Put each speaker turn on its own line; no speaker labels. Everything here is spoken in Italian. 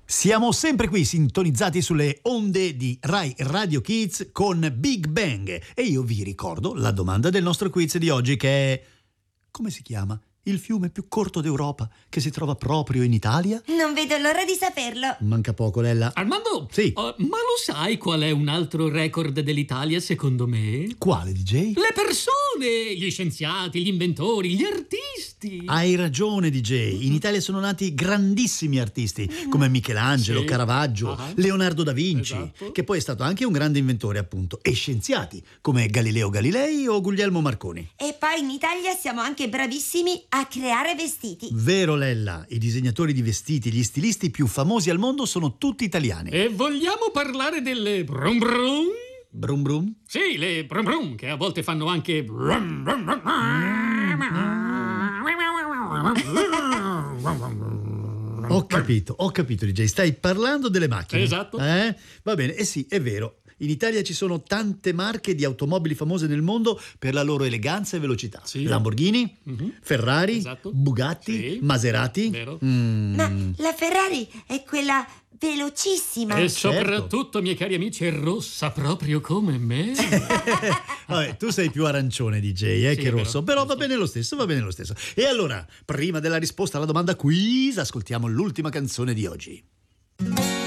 Siamo sempre qui sintonizzati sulle onde di Rai Radio Kids con Big Bang e io vi ricordo la domanda del nostro quiz di oggi che è: come si chiama il fiume più corto d'Europa che si trova proprio in Italia?
Non vedo l'ora di saperlo.
Manca poco, Lella.
Armando,
Sì.
ma lo sai qual è un altro record dell'Italia secondo me?
Quale, DJ?
Le persone, gli scienziati, gli inventori, gli artisti.
Hai ragione, DJ. In Italia sono nati grandissimi artisti come Michelangelo,
Sì.
Caravaggio, Leonardo da Vinci,
Esatto.
che poi è stato anche un grande inventore, appunto, e scienziati come Galileo Galilei o Guglielmo Marconi.
E poi in Italia siamo anche bravissimi a creare vestiti.
Vero, Lella, i disegnatori di vestiti, gli stilisti più famosi al mondo sono tutti italiani.
E vogliamo parlare delle brum brum?
Brum brum?
Sì, le brum brum, che a volte fanno anche brum brum brum.
Ho capito, DJ. Stai parlando delle macchine.
Esatto.
Va bene, sì, è vero. In Italia ci sono tante marche di automobili famose nel mondo per la loro eleganza e velocità.
Sì.
Lamborghini, Ferrari,
Esatto.
Bugatti,
Sì.
Maserati.
Vero.
Ma la Ferrari è quella velocissima.
E soprattutto, miei cari amici, è rossa proprio come me.
Vabbè, tu sei più arancione, DJ,
Sì,
che rosso. Però va
giusto.
bene lo stesso, va bene lo stesso. E allora, prima della risposta alla domanda quiz, ascoltiamo l'ultima canzone di oggi.